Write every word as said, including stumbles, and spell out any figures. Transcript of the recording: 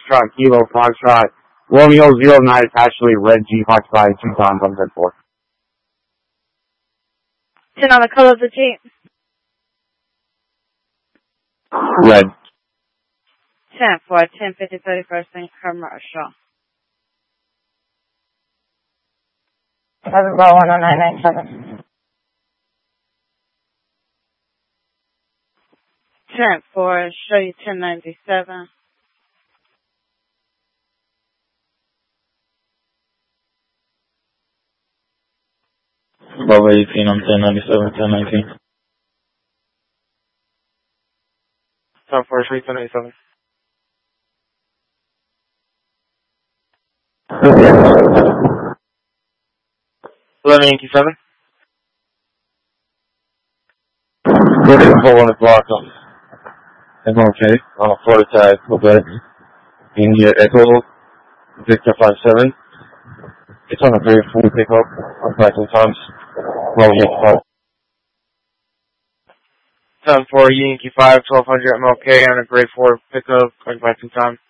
Foxtrot, Kilo, Foxtrot, Romeo, zero nine, Ashley, Red, G, Fox five, two times on ten four. ten on the color of the Jeep. Red. ten for ten fifty thirty-first and commercial. Seven bar one oh nine nine seven. ten for show you ten ninety-seven. Bravo eighteen on ten ninety-seven, ten nineteen. ten four, show you ten ninety-seven. eleven Yankee seven. We're going to pull on the block on M O K on a Florida tag, okay? India Echo, Victor five seven. It's on a very full pickup, on cycle times. Well, yeah, ten four, Yankee five, twelve hundred M L K on a grade four pickup, going by two times.